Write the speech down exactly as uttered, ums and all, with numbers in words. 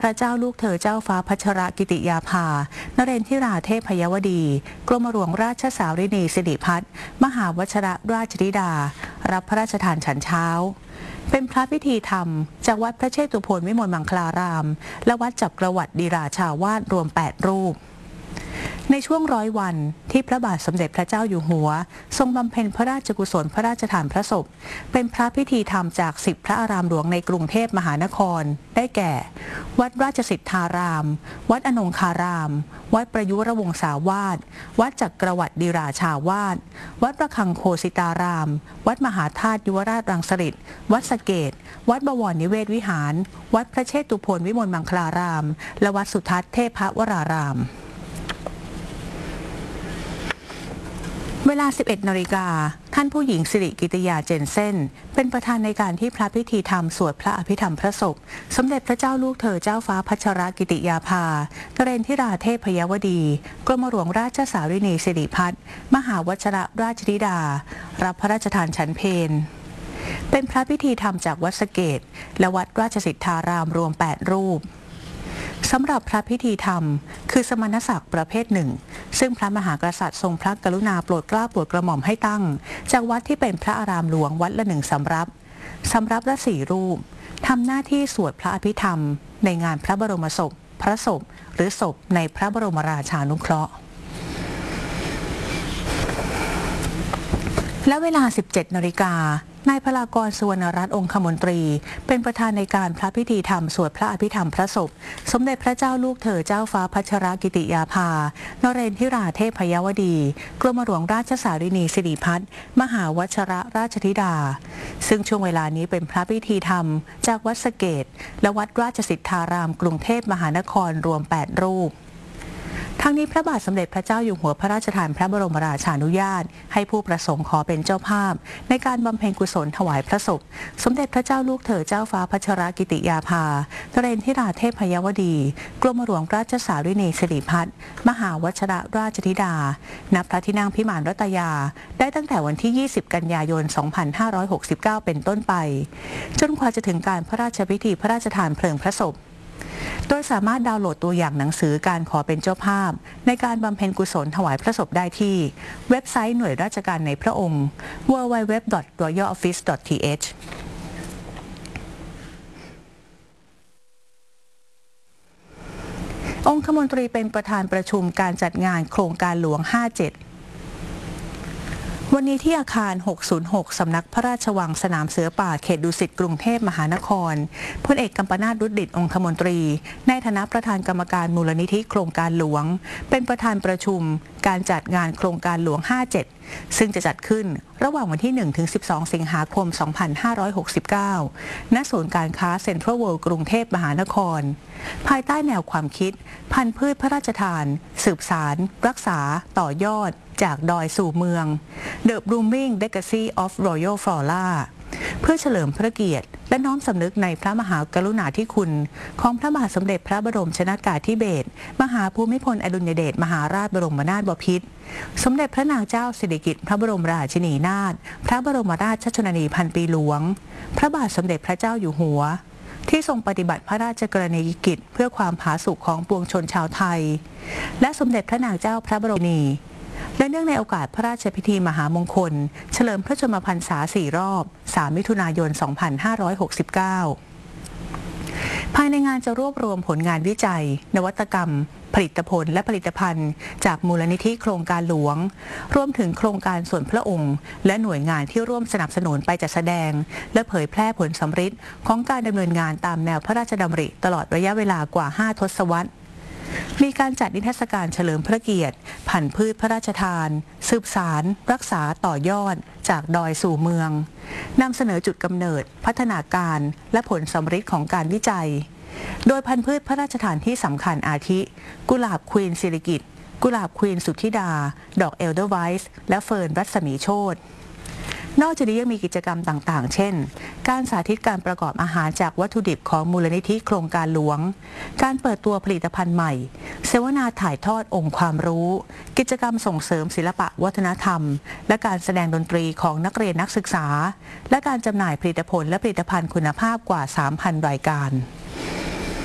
พระเจ้าลูกเธอเจ้าฟ้าพัชรกิติยาภานเรนทิราเทพยวดีกรมหลวงราชสารินีสิริพัฒน์มหาวชรราชธิดารับพระราชทานฉันเช้าเป็นพระพิธีธรรมจากวัดพระเชตุพนวิมลมังคลารามและวัดจักรวรรดิราชาวาสรวมแปดรูปในช่วงร้อยวันที่พระบาทสมเด็จพระเจ้าอยู่หัวทรงบำเพ็ญพระราชกุศลพระราชทานพระศพเป็นพระพิธีธรรมจากสิบพระอารามหลวงในกรุงเทพมหานครได้แก่วัดราชสิทธารามวัดอนงคารามวัดประยุรวงศาวาสวัดจักรวรรดิราชาวาสวัดประคังโคสิตารามวัดมหาธาตุยุวราชรังสฤษฎ์วัดสะเกษวัดบวรนิเวศวิหารวัดพระเชตุพนวิมลมังคลารามและวัดสุทัศน์เทพวรารามเวลา สิบเอ็ด นาฬิกาท่านผู้หญิงสิริกิติยาเจนเซ่นเป็นประธานในการที่พระพิธีธรรมสวดพระอภิธรรมพระศพสมเด็จพระเจ้าลูกเธอเจ้าฟ้าพัชรกิติยาภานเรนทิราเทพยวดีกรมหลวงราชสารินีสิริพัฒน์มหาวชรราชธิดารับพระราชทานฉันเพลเป็นพระพิธีธรรมจากวัดสะเกษและวัดราชสิทธารามรวมแปดรูปสำหรับพระพิธีธรรมคือสมณศักดิ์ประเภทหนึ่งซึ่งพระมหากษัตริย์ทรงพระกรุณาโปรดเกล้าโปรดกระหม่อมให้ตั้งจากวัดที่เป็นพระอารามหลวงวัดละหนึ่งสำรับสำรับละสี่รูปทำหน้าที่สวดพระอภิธรรมในงานพระบรมศพพระศพหรือศพในพระบรมราชานุเคราะห์และเวลา สิบเจ็ด นาฬิกานายพลากรสุวรรณรัตน์องคมนตรีเป็นประธานในการพระพิธีธรรมสวดพระอภิธรรมพระศพสมเด็จพระเจ้าลูกเธอเจ้าฟ้าพัชรกิติยาภานเรนทิราเทพยวดีกรมหลวงราชสารินีสิริพัฒน์มหาวชรราชธิดาซึ่งช่วงเวลานี้เป็นพระพิธีธรรมจากวัดสะเกษและวัดราชสิทธารามกรุงเทพมหานครรวมแปดรูปทั้งนี้พระบาทสมเด็จพระเจ้าอยู่หัวพระราชทานพระบรมราชานุญาตให้ผู้ประสงค์ขอเป็นเจ้าภาพในการบำเพ็ญกุศลถวายพระศพสมเด็จพระเจ้าลูกเธอเจ้าฟ้าพัชรกิติยาภานเรนทิราเทพยวดีกรมหลวงราชสารินีสิริพัฒน์มหาวชรราชธิดาณพระที่นั่งพิมานรัตยาได้ตั้งแต่วันที่ ยี่สิบ กันยายน สองพันห้าร้อยหกสิบเก้า เป็นต้นไปจนกว่าจะถึงการพระราชพิธีพระราชทานเพลิงพระศพโดยสามารถดาวน์โหลดตัวอย่างหนังสือการขอเป็นเจ้าภาพในการบำเพ็ญกุศลถวายพระศพได้ที่เว็บไซต์หน่วยราชการในพระองค์ ดับเบิลยู ดับเบิลยู ดับเบิลยู ดอท รอยัล ออฟฟิศ ดอท ที เอช องคมนตรีเป็นประธานประชุมการจัดงานโครงการหลวง ห้าเจ็ดวันนี้ที่อาคาร หกศูนย์หก สำนักพระราชวังสนามเสือป่าเขตดุสิตกรุงเทพมหานครพลเอกกัมปนาท รุดดิษฐ์องคมนตรีในฐานะประธานกรรมการมูลนิธิโครงการหลวงเป็นประธานประชุมการจัดงานโครงการหลวง ห้าเจ็ดซึ่งจะจัดขึ้นระหว่างวันที่ หนึ่งถึงสิบสอง สิงหาคม สองพันห้าร้อยหกสิบเก้า ณ ศูนย์การค้าเซ็นทรัลเวิลด์กรุงเทพมหานครภายใต้แนวความคิดพันธุ์พืชพระราชทานสืบสารรักษาต่อยอดจากดอยสู่เมือง The Blooming Legacy of Royal Flora เพื่อเฉลิมพระเกียรติและน้อมสำนึกในพระมหากรุณาธิคุณของพระบาทสมเด็จพระบรมชนกาธิเบศรมหาภูมิพลอดุลยเดชมหาราชบรมนาถบพิตรสมเด็จพระนางเจ้าสิริกิติ์พระบรมราชินีนาถพระบรมราชชนนีพันปีหลวงพระบาทสมเด็จพระเจ้าอยู่หัวที่ทรงปฏิบัติพระราชกรณียกิจเพื่อความผาสุกของปวงชนชาวไทยและสมเด็จพระนางเจ้าพระบรมราชินีและเนื่องในโอกาสพระราชพิธีมหามงคลเฉลิมพระชนมพรรษาสี่รอบสามมิถุนายน สองพันห้าร้อยหกสิบเก้า ภายในงานจะรวบรวมผลงานวิจัยนวัตกรรมผลิตผลและผลิตภัณฑ์จากมูลนิธิโครงการหลวงรวมถึงโครงการส่วนพระองค์และหน่วยงานที่ร่วมสนับสนุนไปจัดแสดงและเผยแพร่ผลสำฤทธิ์ของการดำเนินงานตามแนวพระราชดำริตลอดระยะเวลากว่าห้าทศวรรษมีการจัดนิทรรศการเฉลิมพระเกียรติพันธุ์พืชพระราชทานสืบสารรักษาต่อยอดจากดอยสู่เมืองนำเสนอจุดกำเนิดพัฒนาการและผลสำฤทธิ์ของการวิจัยโดยพันธุ์พืชพระราชทานที่สำคัญอาทิกุหลาบควีนสิริกิติ์กุหลาบควีนสุทธิดาดอกเอลเดอร์ไวส์และเฟิร์นรัศมีโชตินอกจากนี้ยังมีกิจกรรมต่างๆเช่นการสาธิตการประกอบอาหารจากวัตถุดิบของมูลนิธิโครงการหลวงการเปิดตัวผลิตภัณฑ์ใหม่เสวนาถ่ายทอดองค์ความรู้กิจกรรมส่งเสริมศิลปะวัฒนธรรมและการแสดงดนตรีของนักเรียนนักศึกษาและการจำหน่ายผลิตผลและผลิตภัณฑ์คุณภาพกว่า สามพัน รายการ